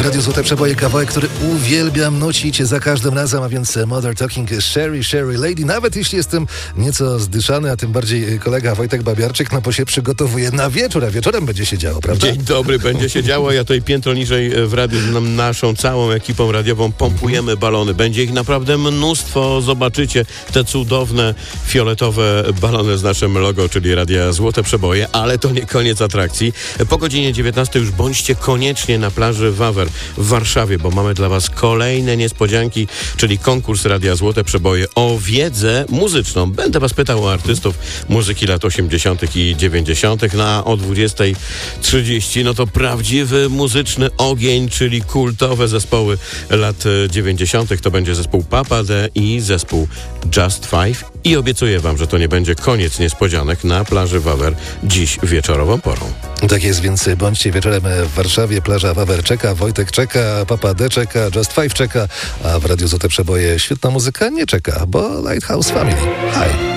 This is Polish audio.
Radiu Złote Przeboje, kawałek, który uwielbiam nucić za każdym razem, a więc Mother Talking Sherry Lady. Nawet jeśli jestem nieco zdyszany, a tym bardziej kolega Wojtek Babiarczyk się przygotowuje na wieczór, a wieczorem będzie się działo, prawda? Dzień dobry, będzie się działo. Ja tutaj piętro niżej w radiu z naszą całą ekipą radiową pompujemy balony. Będzie ich naprawdę mnóstwo. Zobaczycie te cudowne, fioletowe balony z naszym logo, czyli Radia Złote Przeboje, ale to nie koniec atrakcji. Po godzinie 19 już bądźcie koniecznie na plaży Wawer w Warszawie, bo mamy dla Was kolejne niespodzianki, czyli konkurs Radia Złote Przeboje o wiedzę muzyczną. Będę Was pytał o artystów muzyki lat 80. i 90. O 20:30. No to prawdziwy muzyczny ogień, czyli kultowe zespoły lat 90. To będzie zespół Papa D i zespół Just Five. I obiecuję Wam, że to nie będzie koniec niespodzianek na plaży Wawer dziś wieczorową porą. Tak jest, więc bądźcie wieczorem w Warszawie. Plaża Wawer czeka, Wojtek czeka, Papa D czeka, Just Five czeka, a w Radiu Złote Przeboje świetna muzyka nie czeka, bo Lighthouse Family. Hi!